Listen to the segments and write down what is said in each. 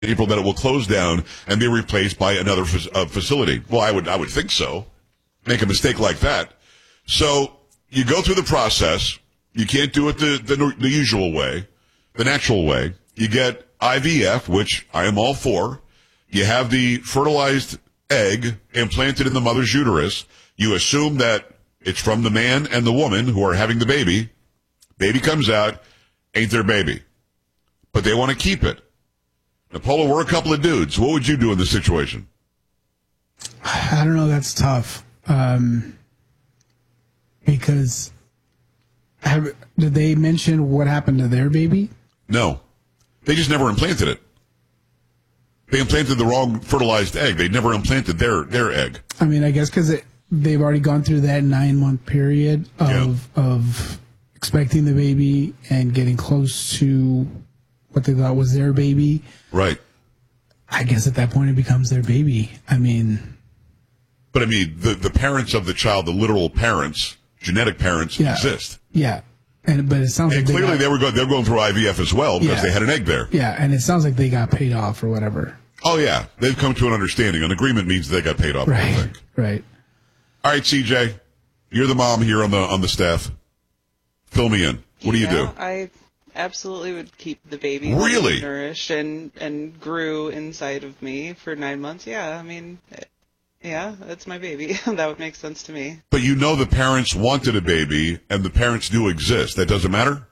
April that it will close down and be replaced by another facility. Well, I would think so. Make a mistake like that. So you go through the process. You can't do it the usual way, the natural way. You get IVF, which I am all for. You have the fertilized egg implanted in the mother's uterus. You assume that it's from the man and the woman who are having the baby. Baby comes out, ain't their baby. But they want to keep it. Now, Polo, we're a couple of dudes. What would you do in this situation? I don't know. That's tough. Because did they mention what happened to their baby? No. They just never implanted it. They implanted the wrong fertilized egg. They never implanted their egg. I mean, I guess because they've already gone through that 9-month period of expecting the baby and getting close to what they thought was their baby. Right. I guess at that point it becomes their baby. I mean... But I mean, the parents of the child, the literal parents, genetic parents, exist. Yeah. But it sounds like clearly they're going through IVF as well because they had an egg there. Yeah, and it sounds like they got paid off or whatever. Oh, yeah. They've come to an understanding. An agreement means they got paid off. Right, I think. Right. All right, CJ, you're the mom here on the staff. Fill me in. What do you do? I absolutely would keep the baby really nourished and grew inside of me for 9 months. Yeah, I mean, yeah, that's my baby. That would make sense to me. But you know the parents wanted a baby, and the parents do exist. That doesn't matter?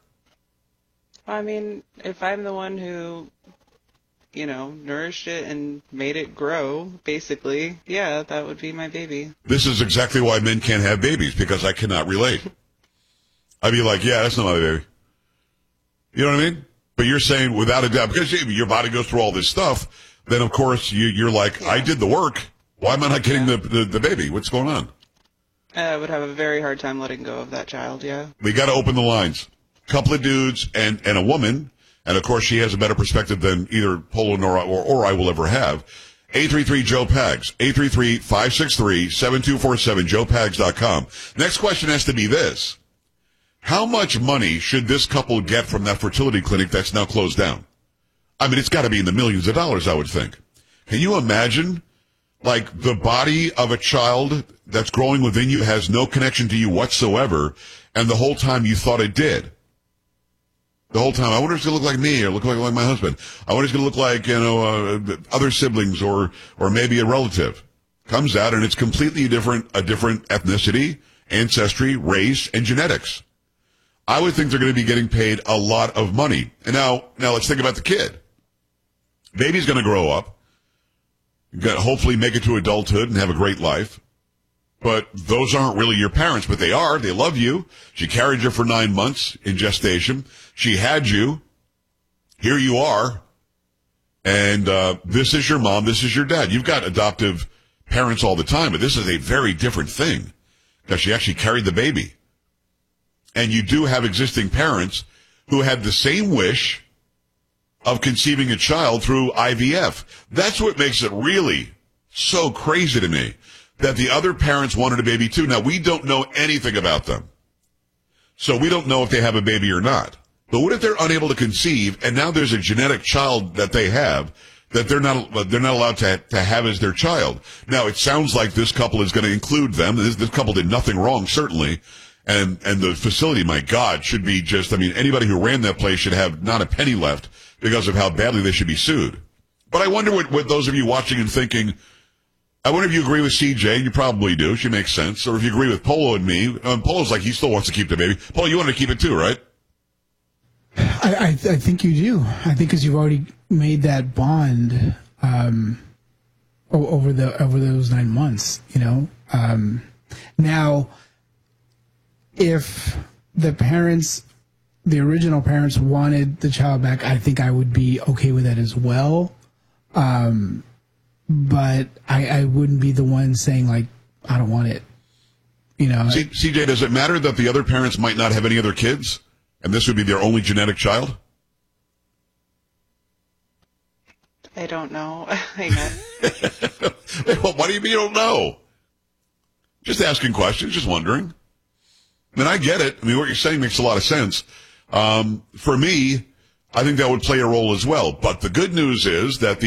I mean, if I'm the one who, nourished it and made it grow, basically, yeah, that would be my baby. This is exactly why men can't have babies, because I cannot relate. I'd be like, yeah, that's not my baby. You know what I mean? But you're saying without a doubt, because your body goes through all this stuff, then of course you're like, I did the work. Why am I not getting the baby? What's going on? I would have a very hard time letting go of that child, yeah. We got to open the lines. Couple of dudes and a woman, and of course she has a better perspective than either Polo or I will ever have. 833-JOE-PAGS, 833-563-7247, joepags.com. Next question has to be this. How much money should this couple get from that fertility clinic that's now closed down? I mean, it's got to be in the millions of dollars, I would think. Can you imagine, like, the body of a child that's growing within you has no connection to you whatsoever, and the whole time you thought it did? The whole time, I wonder if it's going to look like me or look like my husband. I wonder if it's going to look like, other siblings or maybe a relative. Comes out and it's completely a different ethnicity, ancestry, race, and genetics. I would think they're going to be getting paid a lot of money. And now let's think about the kid. Baby's going to grow up, hopefully make it to adulthood and have a great life. But those aren't really your parents, but they are. They love you. She carried you for 9 months in gestation. She had you. Here you are. And this is your mom. This is your dad. You've got adoptive parents all the time, but this is a very different thing because she actually carried the baby. And you do have existing parents who had the same wish of conceiving a child through IVF. That's what makes it really so crazy to me, that the other parents wanted a baby too. Now, we don't know anything about them, so we don't know if they have a baby or not. But what if they're unable to conceive, and now there's a genetic child that they have that they're not allowed to have as their child? Now, it sounds like this couple is going to include them. This couple did nothing wrong, certainly. And the facility, my God, should be anybody who ran that place should have not a penny left because of how badly they should be sued. But I wonder what those of you watching and thinking, I wonder if you agree with CJ, you probably do, she makes sense, or if you agree with Polo and me. Polo's like, he still wants to keep the baby. Polo, you want to keep it too, right? I think you do. I think because you've already made that bond over those 9 months, now, if the original parents wanted the child back, I think I would be okay with that as well. But I wouldn't be the one saying, like, I don't want it. CJ, does it matter that the other parents might not have any other kids, and this would be their only genetic child? I don't know. Hang on. What do you mean you don't know? Just asking questions, just wondering. I mean, I get it. I mean, what you're saying makes a lot of sense. For me, I think that would play a role as well. But the good news is that